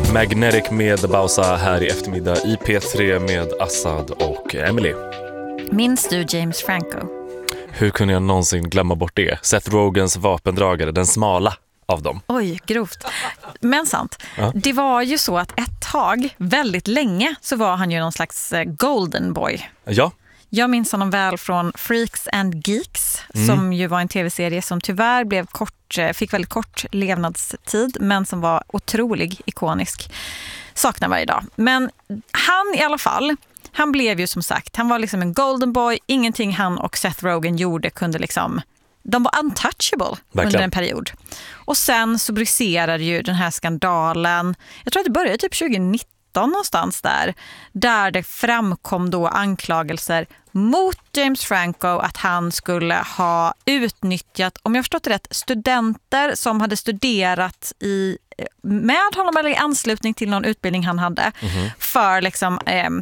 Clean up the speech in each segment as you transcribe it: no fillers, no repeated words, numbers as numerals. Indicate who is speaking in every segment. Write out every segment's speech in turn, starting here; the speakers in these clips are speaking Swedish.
Speaker 1: Magnetic med Bausa här i eftermiddag i P3 med Assad och Emily.
Speaker 2: Minns du James Franco?
Speaker 1: Hur kunde jag någonsin glömma bort det? Seth Rogans vapendragare, den smala av dem.
Speaker 2: Oj, grovt. Men sant.
Speaker 1: Ja.
Speaker 2: Det var ju så att ett tag, väldigt länge, så var han ju någon slags golden boy.
Speaker 1: Ja.
Speaker 2: Jag minns honom väl från Freaks and Geeks, som ju var en tv-serie som tyvärr blev fick väldigt kort levnadstid, men som var otrolig, ikonisk. Saknar varje dag. Men han i alla fall, han blev ju som sagt, han var liksom en golden boy. Ingenting han och Seth Rogen gjorde kunde liksom, de var untouchable. Verkligen. Under en period. Och sen så briserade ju den här skandalen, jag tror att det började typ 2019 någonstans där det framkom då anklagelser mot James Franco att han skulle ha utnyttjat, om jag förstått det rätt, studenter som hade studerat med honom eller i anslutning till någon utbildning han hade för liksom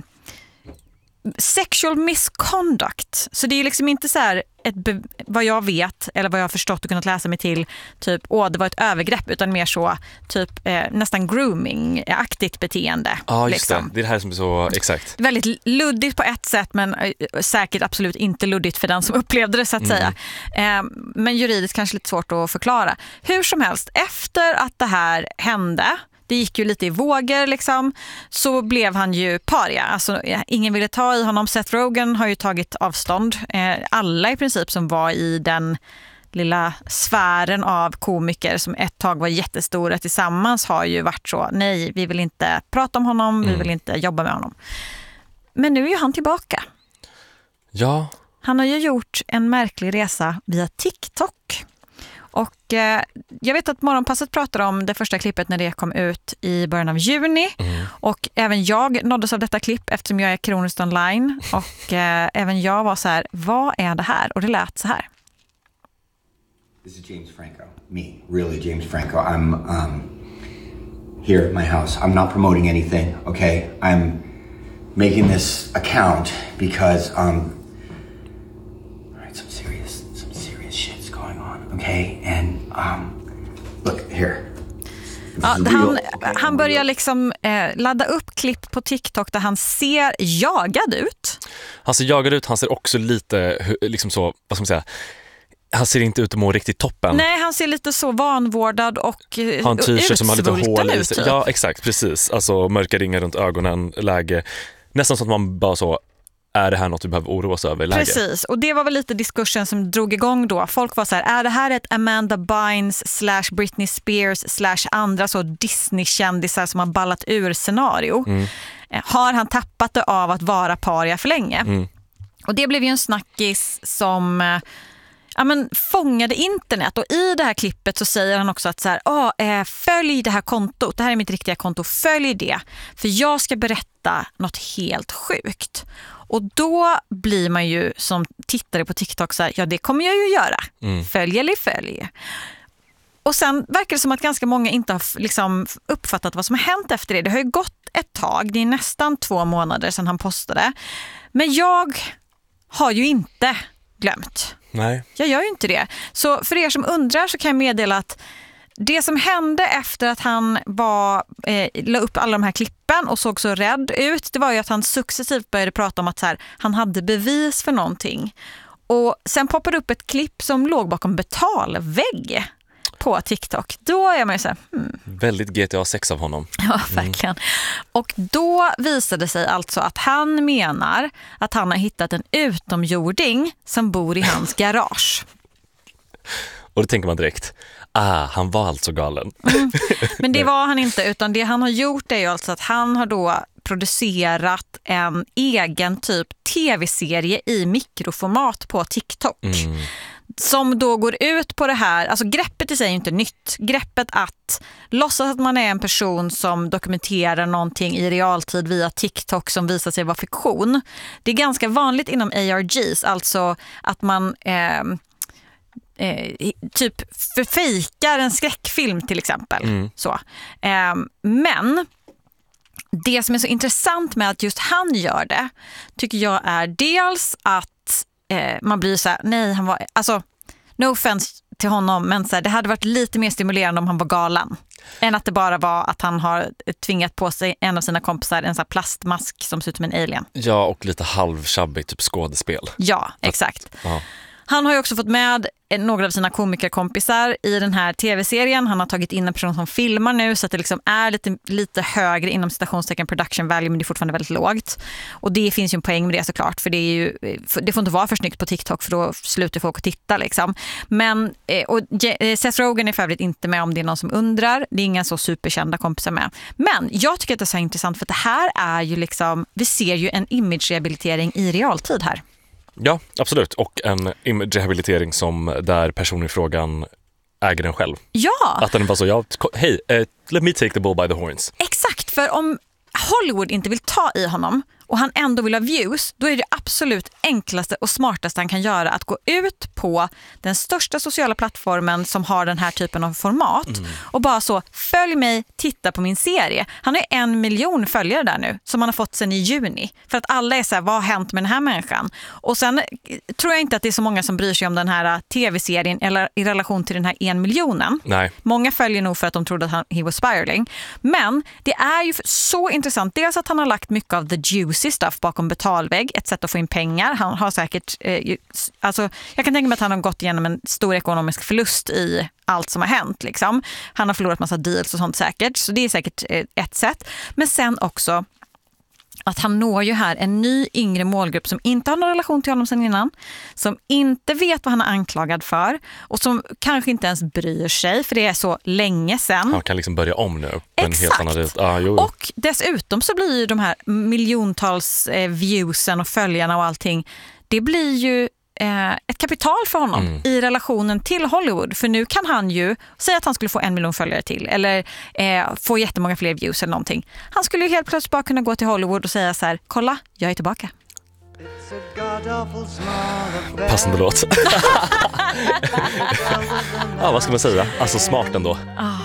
Speaker 2: sexual misconduct. Så det är liksom inte så här vad jag vet eller vad jag har förstått och kunnat läsa mig till typ, det var ett övergrepp, utan mer så typ nästan grooming-aktigt beteende.
Speaker 1: Ja, just
Speaker 2: liksom.
Speaker 1: det är det här som är så exakt.
Speaker 2: Väldigt luddigt på ett sätt, men säkert absolut inte luddigt för den som upplevde det så att säga. Men juridiskt kanske lite svårt att förklara. Hur som helst, efter att det här hände, det gick ju lite i vågor liksom, så blev han ju paria. Alltså, ingen ville ta i honom. Seth Rogen har ju tagit avstånd. Alla i princip som var i den lilla sfären av komiker som ett tag var jättestora tillsammans har ju varit så, nej, vi vill inte prata om honom, vi vill inte jobba med honom. Men nu är ju han tillbaka.
Speaker 1: Ja.
Speaker 2: Han har ju gjort en märklig resa via TikTok. Och jag vet att Morgonpasset pratar om det första klippet när det kom ut i början av juni. Och även jag nåddes av detta klipp eftersom jag är kroniskt online. Och även jag var så här, vad är det här? Och det lät så här.
Speaker 3: This is James Franco. Me, really James Franco. I'm here at my house. I'm not promoting anything, okay? I'm making this account because some serious shit's going on, okay? And look here.
Speaker 2: Ja, han börjar liksom ladda upp klipp på TikTok där han ser jagad ut.
Speaker 1: Han ser jagad ut, han ser också lite liksom så, vad ska man säga, han ser inte ut att må riktigt toppen.
Speaker 2: Nej, han ser lite så vanvårdad och
Speaker 1: har en t-shirt som har lite hål i sig.
Speaker 2: Typ.
Speaker 1: Ja, exakt, precis. Alltså mörka ringar runt ögonen, läge. Nästan så att man bara så, är det här något du behöver oroa sig över? Läge?
Speaker 2: Precis, och det var väl lite diskursen som drog igång då. Folk var så här, är det här ett Amanda Bynes / Britney Spears / andra så Disney-kändisar som har ballat ur scenario? Har han tappat det av att vara paria för länge? Och det blev ju en snackis som fångade internet, och i det här klippet så säger han också att så här, följ det här kontot, det här är mitt riktiga konto, följ det, för jag ska berätta något helt sjukt. Och då blir man ju som tittare på TikTok så här, ja, det kommer jag ju göra. Följ eller följ. Och sen verkar det som att ganska många inte har liksom uppfattat vad som har hänt efter det. Det har ju gått ett tag, det är nästan 2 månader sedan han postade. Men jag har ju inte glömt.
Speaker 1: Nej.
Speaker 2: Jag gör ju inte det. Så för er som undrar så kan jag meddela att det som hände efter att han la upp alla de här klippen och såg så rädd ut, det var ju att han successivt började prata om att så här, han hade bevis för någonting. Och sen poppade upp ett klipp som låg bakom betalvägg på TikTok. Då är man ju så här,
Speaker 1: Väldigt GTA 6 av honom.
Speaker 2: Ja, verkligen. Och då visade sig alltså att han menar att han har hittat en utomjording som bor i hans garage.
Speaker 1: Och då tänker man direkt, han var alltså galen.
Speaker 2: Men det var han inte, utan det han har gjort är ju alltså att han har då producerat en egen typ tv-serie i mikroformat på TikTok. Som då går ut på det här, alltså greppet i sig är inte nytt. Greppet att låtsas att man är en person som dokumenterar någonting i realtid via TikTok som visar sig vara fiktion. Det är ganska vanligt inom ARGs, alltså att man typ förfejkar en skräckfilm till exempel. Så. Men det som är så intressant med att just han gör det tycker jag är dels att man blir så här, nej, han var, alltså no offense till honom, men så här, det hade varit lite mer stimulerande om han var galen. Än att det bara var att han har tvingat på sig en av sina kompisar en sån här plastmask som ser ut som en alien.
Speaker 1: Ja, och lite halvtjabbigt typ skådespel.
Speaker 2: Ja, exakt.
Speaker 1: Ja.
Speaker 2: Han har ju också fått med några av sina komikerkompisar i den här tv-serien. Han har tagit in en person som filmar nu så att det liksom är lite högre inom citationstecken production value, men det är fortfarande väldigt lågt. Och det finns ju en poäng med det såklart, för det får inte vara för snyggt på TikTok för då slutar folk att titta liksom. Men och Seth Rogen är för övrigt inte med om det är någon som undrar. Det är inga så superkända kompisar med. Men jag tycker att det är så intressant för att det här är ju liksom, vi ser ju en image-rehabilitering i realtid här.
Speaker 1: Ja, absolut. Och en image-rehabilitering som där personen i frågan äger den själv.
Speaker 2: Ja!
Speaker 1: Att den bara så, hej, let me take the bull by the horns.
Speaker 2: Exakt, för om Hollywood inte vill ta i honom och han ändå vill ha views, då är det absolut enklaste och smartaste han kan göra att gå ut på den största sociala plattformen som har den här typen av format och bara så, följ mig, titta på min serie. Han har 1 miljon följare där nu som han har fått sedan i juni. För att alla är så här, vad har hänt med den här människan? Och sen tror jag inte att det är så många som bryr sig om den här tv-serien eller i relation till den här 1 miljonen.
Speaker 1: Nej.
Speaker 2: Många följer nog för att de trodde att he was spiraling. Men det är ju så intressant. Dels att han har lagt mycket av the juicy stuff bakom betalvägg. Ett sätt att få in pengar. Han har säkert... alltså, jag kan tänka mig att han har gått igenom en stor ekonomisk förlust i allt som har hänt. Liksom. Han har förlorat massa deals och sånt säkert. Så det är säkert ett sätt. Men sen också att han når ju här en ny yngre målgrupp som inte har någon relation till honom sedan innan, som inte vet vad han är anklagad för och som kanske inte ens bryr sig för det är så länge sedan.
Speaker 1: Han kan liksom börja om nu på en
Speaker 2: Exakt.
Speaker 1: helt annan
Speaker 2: Och dessutom så blir ju de här miljontals viewsen och följarna och allting, det blir ju ett kapital för honom i relationen till Hollywood. För nu kan han ju säga att han skulle få 1 miljon följare till eller få jättemånga fler views eller någonting. Han skulle ju helt plötsligt bara kunna gå till Hollywood och säga så här, kolla, jag är tillbaka.
Speaker 1: Passande låt. Ja, vad ska man säga? Alltså smart ändå.